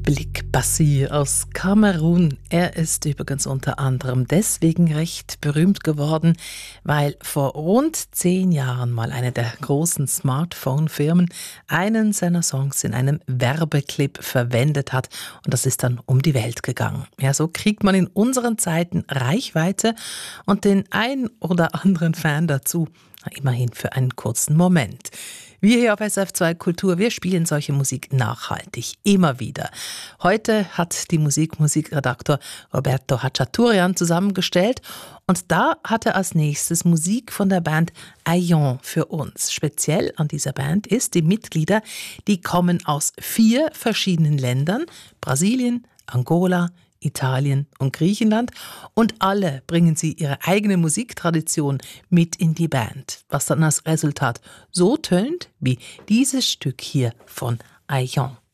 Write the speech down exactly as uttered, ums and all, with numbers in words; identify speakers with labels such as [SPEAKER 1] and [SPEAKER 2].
[SPEAKER 1] Blik Bassi aus Kamerun. Er ist übrigens unter anderem deswegen recht berühmt geworden, weil vor rund zehn Jahren mal eine der großen Smartphone-Firmen einen seiner Songs in einem Werbeclip verwendet hat. Und das ist dann um die Welt gegangen. Ja, so kriegt man in unseren Zeiten Reichweite und den ein oder anderen Fan dazu. Immerhin für einen kurzen Moment. Wir hier auf S R F zwei Kultur, wir spielen solche Musik nachhaltig, immer wieder. Heute hat die Musik Musikredaktor Roberto Hachaturian zusammengestellt und da hat er als nächstes Musik von der Band Aillon für uns. Speziell an dieser Band ist, die Mitglieder, die kommen aus vier verschiedenen Ländern, Brasilien, Angola, Italien und Griechenland, und alle bringen sie ihre eigene Musiktradition mit in die Band, was dann als Resultat so tönt wie dieses Stück hier von Aillon.